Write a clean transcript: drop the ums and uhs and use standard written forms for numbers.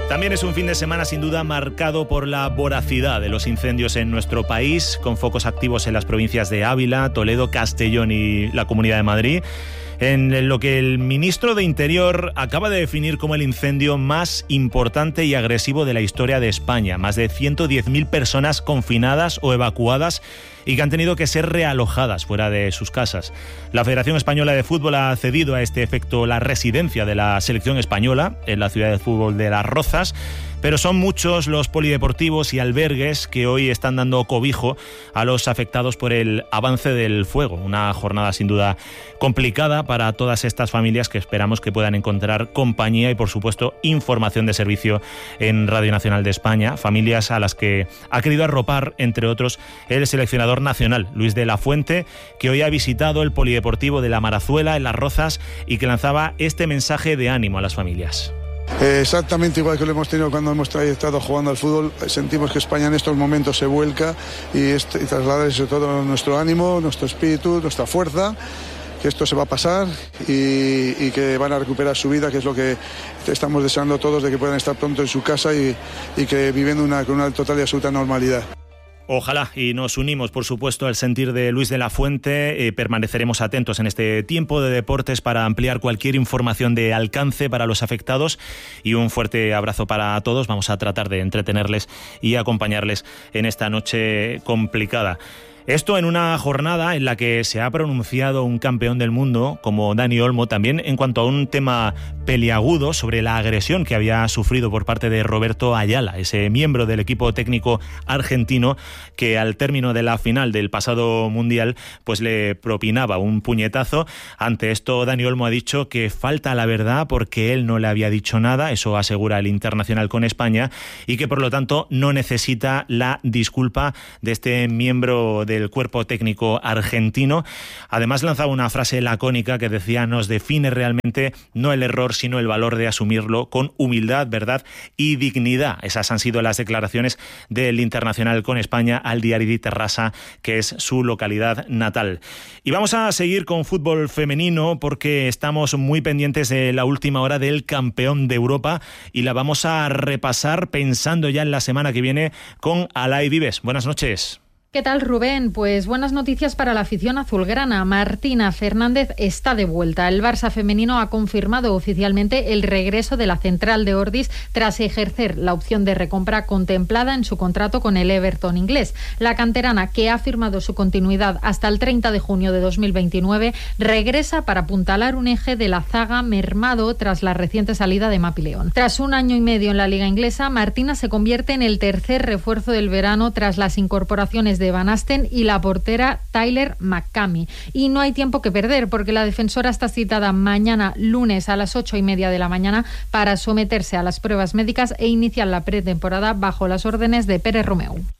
También es un fin de semana sin duda marcado por la voracidad de los incendios en nuestro país, con focos activos en las provincias de Ávila, Toledo, Castellón y la Comunidad de Madrid, en lo que el ministro de Interior acaba de definir como el incendio más importante y agresivo de la historia de España. Más de 110.000 personas confinadas o evacuadas y que han tenido que ser realojadas fuera de sus casas. La Federación Española de Fútbol ha cedido a este efecto la residencia de la selección española en la ciudad de fútbol de Las Rozas, pero son muchos los polideportivos y albergues que hoy están dando cobijo a los afectados por el avance del fuego. Una jornada sin duda complicada para todas estas familias que esperamos que puedan encontrar compañía y, por supuesto, información de servicio en Radio Nacional de España. Familias a las que ha querido arropar, entre otros, el seleccionador nacional, Luis de la Fuente, que hoy ha visitado el polideportivo de La Marazuela en Las Rozas y que lanzaba este mensaje de ánimo a las familias. Exactamente igual que lo hemos tenido cuando hemos estado jugando al fútbol. Sentimos que España en estos momentos se vuelca y trasladar sobre todo nuestro ánimo, nuestro espíritu, nuestra fuerza, que esto se va a pasar y que van a recuperar su vida, que es lo que estamos deseando todos, de que puedan estar pronto en su casa y que viviendo con una total y absoluta normalidad. Ojalá, y nos unimos, por supuesto, al sentir de Luis de la Fuente. Permaneceremos atentos en este tiempo de deportes para ampliar cualquier información de alcance para los afectados, y un fuerte abrazo para todos. Vamos a tratar de entretenerles y acompañarles en esta noche complicada. Esto en una jornada en la que se ha pronunciado un campeón del mundo como Dani Olmo, también en cuanto a un tema peliagudo sobre la agresión que había sufrido por parte de Roberto Ayala, ese miembro del equipo técnico argentino que al término de la final del pasado Mundial pues le propinaba un puñetazo. Ante esto, Dani Olmo ha dicho que falta la verdad porque él no le había dicho nada, eso asegura el internacional con España, y que por lo tanto no necesita la disculpa de este miembro del cuerpo técnico argentino. Además lanzaba una frase lacónica que decía: nos define realmente no el error sino el valor de asumirlo con humildad, verdad y dignidad. Esas han sido las declaraciones del internacional con España al Diari di Terrassa, que es su localidad natal. Y vamos a seguir con fútbol femenino porque estamos muy pendientes de la última hora del campeón de Europa y la vamos a repasar pensando ya en la semana que viene con Alay Vives. Buenas noches. ¿Qué tal, Rubén? Pues buenas noticias para la afición azulgrana. Martina Fernández está de vuelta. El Barça femenino ha confirmado oficialmente el regreso de la central de Ordis tras ejercer la opción de recompra contemplada en su contrato con el Everton inglés. La canterana, que ha firmado su continuidad hasta el 30 de junio de 2029, regresa para apuntalar un eje de la zaga mermado tras la reciente salida de Mapi León. Tras un año y medio en la liga inglesa, Martina se convierte en el tercer refuerzo del verano tras las incorporaciones de Van Asten y la portera Tyler McCamey. Y no hay tiempo que perder porque la defensora está citada mañana lunes a las 8:30 de la mañana para someterse a las pruebas médicas e iniciar la pretemporada bajo las órdenes de Pérez Romeu.